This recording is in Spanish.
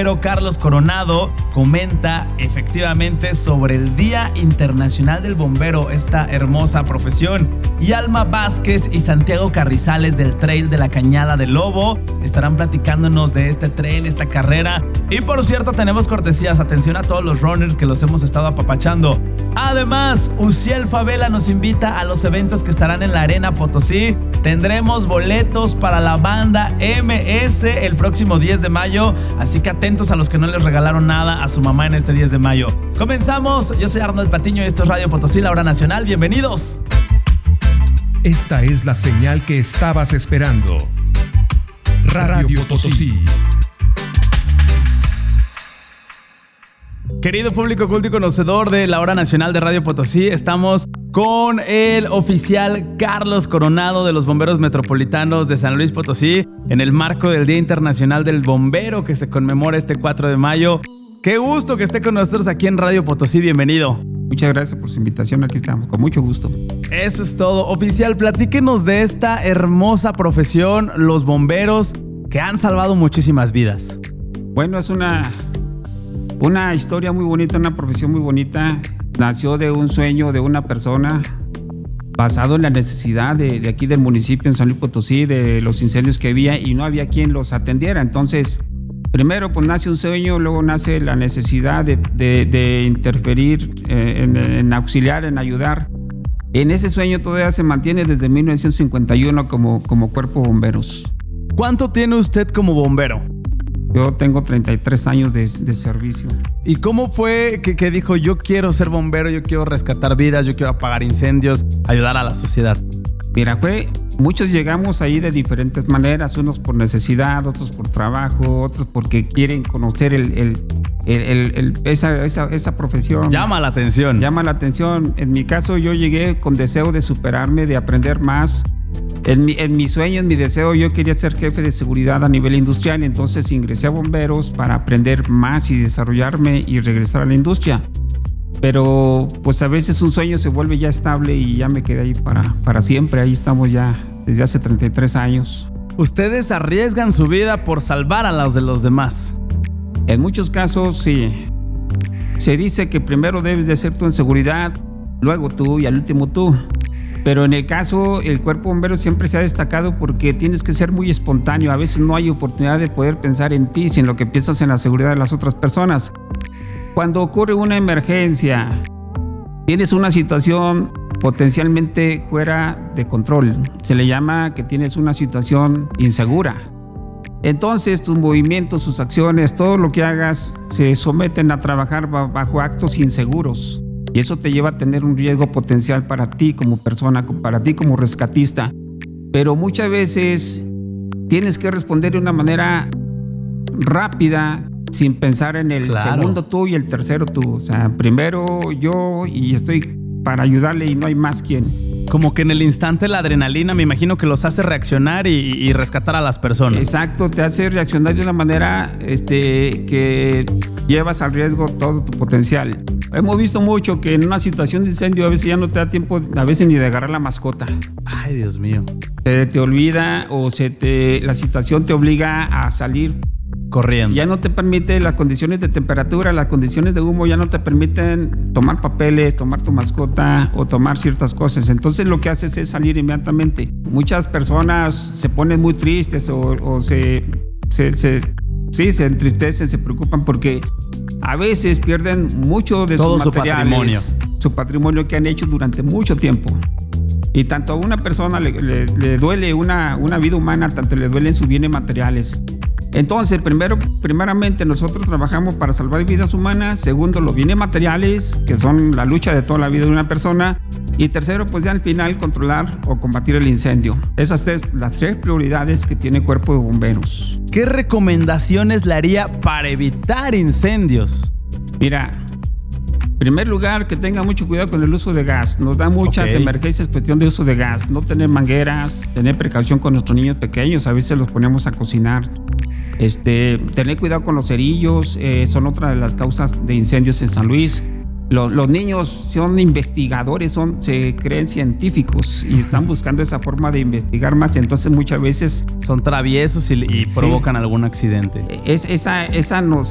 bombero Carlos Coronado comenta efectivamente sobre el Día Internacional del Bombero, esta hermosa profesión. Y Alma Vázquez y Santiago Carrizales del Trail de la Cañada del Lobo estarán platicándonos de este trail, esta carrera. Y por cierto, tenemos cortesías. Atención a todos los runners que los hemos estado apapachando. Además, Uciel Favela nos invita a los eventos que estarán en la Arena Potosí. Tendremos boletos para la banda MS el próximo 10 de mayo. Así que atentos a los que no les regalaron nada a su mamá en este 10 de mayo. Comenzamos. Yo soy Arnold Patiño y esto es Radio Potosí, la hora nacional. Bienvenidos. Esta es la señal que estabas esperando. Radio Potosí. Querido público culto y conocedor de la hora nacional de Radio Potosí, estamos con el oficial Carlos Coronado de los Bomberos Metropolitanos de San Luis Potosí en el marco del Día Internacional del Bombero que se conmemora este 4 de mayo. Qué gusto que esté con nosotros aquí en Radio Potosí. Bienvenido. Muchas gracias por su invitación, aquí estamos, con mucho gusto. Eso es todo. Oficial, platíquenos de esta hermosa profesión, los bomberos, que han salvado muchísimas vidas. Bueno, es una historia muy bonita, una profesión muy bonita. Nació de un sueño de una persona basado en la necesidad de aquí del municipio en San Luis Potosí, de los incendios que había y no había quien los atendiera. Entonces, primero pues nace un sueño, luego nace la necesidad de interferir, en auxiliar, en ayudar. En ese sueño todavía se mantiene desde 1951 como Cuerpo Bomberos. ¿Cuánto tiene usted como bombero? Yo tengo 33 años de servicio. ¿Y cómo fue que dijo, yo quiero ser bombero, yo quiero rescatar vidas, yo quiero apagar incendios, ayudar a la sociedad? Mira, muchos llegamos ahí de diferentes maneras, unos por necesidad, otros por trabajo, otros porque quieren conocer esa profesión. Llama la atención. Llama la atención. En mi caso, yo llegué con deseo de superarme, de aprender más. En mi sueño, en mi deseo, yo quería ser jefe de seguridad a nivel industrial, entonces ingresé a bomberos para aprender más y desarrollarme y regresar a la industria. Pero pues a veces un sueño se vuelve ya estable y ya me quedé ahí para siempre. Ahí estamos ya desde hace 33 años. ¿Ustedes arriesgan su vida por salvar a los de los demás? En muchos casos sí. Se dice que primero debes de ser tú en seguridad, luego tú y al último tú. Pero en el caso, el Cuerpo Bombero siempre se ha destacado porque tienes que ser muy espontáneo. A veces no hay oportunidad de poder pensar en ti, sino que piensas en la seguridad de las otras personas. Cuando ocurre una emergencia, tienes una situación potencialmente fuera de control. Se le llama que tienes una situación insegura. Entonces tus movimientos, tus acciones, todo lo que hagas se someten a trabajar bajo actos inseguros. Y eso te lleva a tener un riesgo potencial para ti como persona, para ti como rescatista. Pero muchas veces tienes que responder de una manera rápida, sin pensar en el segundo tú y el tercero tú. O sea, primero yo y estoy para ayudarle y no hay más quien. Como que en el instante la adrenalina me imagino que los hace reaccionar y rescatar a las personas. Exacto, te hace reaccionar de una manera que llevas al riesgo todo tu potencial. Hemos visto mucho que en una situación de incendio a veces ya no te da tiempo a veces ni de agarrar la mascota. Ay, Dios mío. Te olvida o la situación te obliga a salir corriendo. Ya no te permite las condiciones de temperatura, las condiciones de humo ya no te permiten tomar papeles, tomar tu mascota o tomar ciertas cosas. Entonces lo que haces es salir inmediatamente. Muchas personas se ponen muy tristes o se entristecen, se preocupan porque a veces pierden mucho de todo sus materiales, su patrimonio que han hecho durante mucho tiempo. Y tanto a una persona le duele una vida humana, tanto le duelen sus bienes materiales. Entonces, primeramente nosotros trabajamos para salvar vidas humanas. Segundo, los bienes materiales, que son la lucha de toda la vida de una persona. Y tercero, pues ya al final controlar o combatir el incendio. Esas las tres prioridades que tiene Cuerpo de Bomberos. ¿Qué recomendaciones le haría para evitar incendios? Mira, en primer lugar, que tenga mucho cuidado con el uso de gas. Nos da muchas emergencias cuestión de uso de gas. No tener mangueras, tener precaución con nuestros niños pequeños. A veces los ponemos a cocinar. Tener cuidado con los cerillos, son otra de las causas de incendios en San Luis. Los niños son investigadores, se creen científicos y están buscando esa forma de investigar más. Entonces muchas veces son traviesos y provocan algún accidente. Esa nos